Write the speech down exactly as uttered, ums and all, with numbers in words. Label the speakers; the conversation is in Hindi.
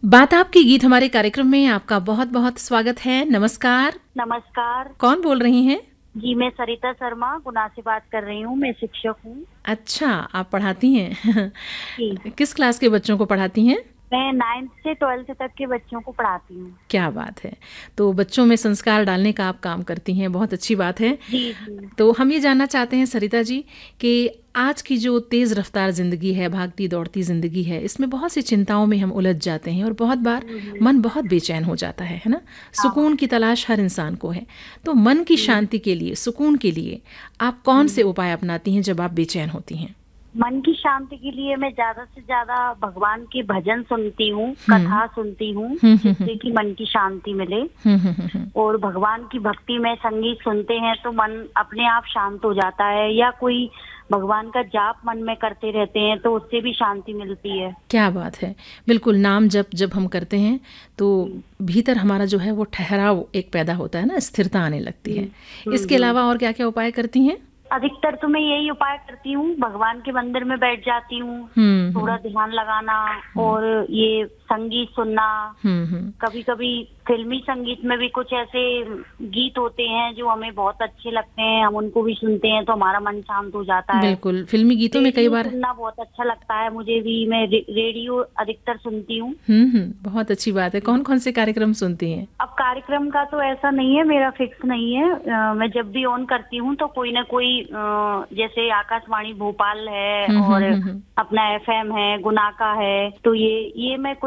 Speaker 1: बात आपकी गीत हमारे कार्यक्रम में आपका बहुत बहुत स्वागत है। नमस्कार।
Speaker 2: नमस्कार।
Speaker 1: कौन बोल रही हैं?
Speaker 2: जी, मैं सरिता शर्मा गुना से बात कर रही हूँ। मैं शिक्षक हूँ।
Speaker 1: अच्छा, आप पढ़ाती हैं।
Speaker 2: जी,
Speaker 1: किस क्लास के बच्चों को पढ़ाती हैं?
Speaker 2: मैं नाइन्थ से ट्वेल्थ तक के बच्चों को पढ़ाती हूँ।
Speaker 1: क्या बात है। तो बच्चों में संस्कार डालने का आप काम करती हैं, बहुत अच्छी बात है।
Speaker 2: जी जी।
Speaker 1: तो हम ये जानना चाहते हैं सरिता जी कि आज की जो तेज़ रफ्तार ज़िंदगी है, भागती दौड़ती ज़िंदगी है, इसमें बहुत सी चिंताओं में हम उलझ जाते हैं और बहुत बार
Speaker 2: हम्म, हम्म।
Speaker 1: मन बहुत बेचैन हो जाता है है ना।
Speaker 2: हाँ।
Speaker 1: सुकून की तलाश हर इंसान को है। तो मन की
Speaker 2: हम्म,
Speaker 1: शांति के लिए, सुकून के लिए आप कौन
Speaker 2: हम्म।
Speaker 1: से उपाय अपनाती हैं जब आप बेचैन होती हैं?
Speaker 2: मन की शांति के लिए मैं ज्यादा से ज्यादा भगवान के भजन सुनती हूँ,
Speaker 1: हम्म
Speaker 2: कथा सुनती हूँ,
Speaker 1: हम्म हम्म
Speaker 2: जिससे कि मन की शांति मिले।
Speaker 1: हम्म हम्म हम्म हम्म।
Speaker 2: और भगवान की भक्ति में संगीत सुनते हैं तो मन अपने आप शांत हो जाता है, या कोई भगवान का जाप मन में करते रहते हैं तो उससे भी शांति मिलती है।
Speaker 1: क्या बात है। बिल्कुल, नाम जप जब हम करते हैं तो
Speaker 2: हम्म,
Speaker 1: भीतर हमारा जो है वो ठहराव एक पैदा होता है ना, स्थिरता आने लगती है।
Speaker 2: हम्म,
Speaker 1: इसके
Speaker 2: हम्म।
Speaker 1: अलावा और क्या क्या उपाय करती हैं?
Speaker 2: अधिकतर तो मैं यही उपाय करती हूँ, भगवान के मंदिर में बैठ जाती हूँ,
Speaker 1: हम्म
Speaker 2: थोड़ा
Speaker 1: हम्म
Speaker 2: ध्यान लगाना
Speaker 1: हम्म
Speaker 2: और ये संगीत सुनना।
Speaker 1: हम्म हम्म।
Speaker 2: कभी कभी फिल्मी संगीत में भी कुछ ऐसे गीत होते हैं जो हमें बहुत अच्छे लगते हैं, हम उनको भी सुनते हैं तो हमारा मन शांत हो जाता है।
Speaker 1: बिल्कुल, फिल्मी गीतों में कई
Speaker 2: रेडियो
Speaker 1: बार
Speaker 2: सुनना बहुत अच्छा लगता है मुझे भी, मैं रे, रेडियो अधिकतर सुनती हूँ।
Speaker 1: हम्म हम्म बहुत अच्छी बात है। कौन कौन से कार्यक्रम सुनती हैं?
Speaker 2: अब कार्यक्रम का तो ऐसा नहीं है, मेरा फिक्स नहीं है। अ, मैं जब भी ऑन करती हूँ तो कोई ना कोई अ, जैसे आकाशवाणी भोपाल है
Speaker 1: हम्म
Speaker 2: और
Speaker 1: हम्म हम्म हम्म।
Speaker 2: अपना एफएम है, गुना का है, तो ये ये मैं